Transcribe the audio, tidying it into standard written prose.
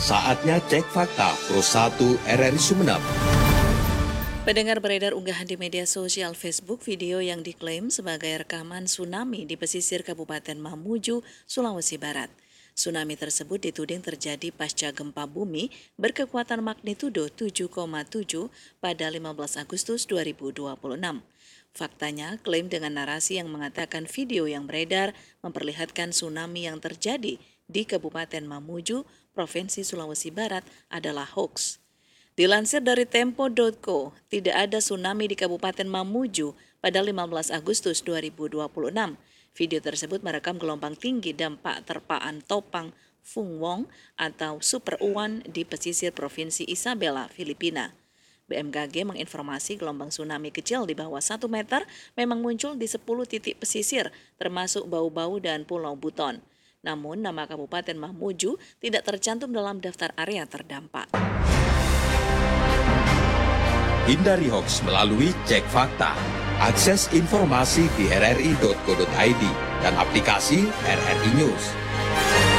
Saatnya cek fakta Pro 1 RRI Sumeneb. Pendengar, beredar unggahan di media sosial Facebook video yang diklaim sebagai rekaman tsunami di pesisir Kabupaten Mamuju, Sulawesi Barat. Tsunami tersebut dituding terjadi pasca gempa bumi berkekuatan magnitudo 7,7 pada 15 Agustus 2026. Faktanya, klaim dengan narasi yang mengatakan video yang beredar memperlihatkan tsunami yang terjadi di Kabupaten Mamuju, Provinsi Sulawesi Barat adalah hoax. Dilansir dari Tempo.co, tidak ada tsunami di Kabupaten Mamuju pada 15 Agustus 2026. Video tersebut merekam gelombang tinggi dampak terpaan Topang Fung Wong atau Super Uwan di pesisir Provinsi Isabela, Filipina. BMKG menginformasi gelombang tsunami kecil di bawah 1 meter memang muncul di 10 titik pesisir, termasuk Bau-Bau dan Pulau Buton. Namun, nama Kabupaten Mamuju tidak tercantum dalam daftar area terdampak. Hindari hoax melalui cek fakta. Akses informasi di rri.co.id dan aplikasi RRI News.